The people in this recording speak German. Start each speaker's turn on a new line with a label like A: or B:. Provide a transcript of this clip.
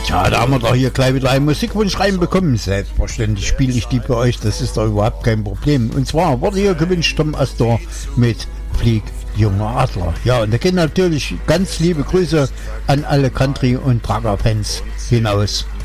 A: Tja, da haben wir doch hier gleich wieder einen Musikwunsch reinbekommen. Selbstverständlich spiele ich die für euch, das ist doch überhaupt kein Problem. Und zwar wurde hier gewünscht Tom Astor mit Flieg, junger Adler. Ja, und da gehen natürlich ganz liebe Grüße an alle Country- und Trager-Fans hinaus.